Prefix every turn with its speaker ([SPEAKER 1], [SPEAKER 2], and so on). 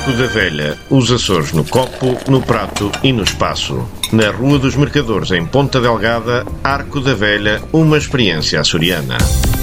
[SPEAKER 1] Arco da Velha, os Açores no copo, no prato e no espaço. Na Rua dos Mercadores, em Ponta Delgada, Arco da Velha, uma experiência açoriana.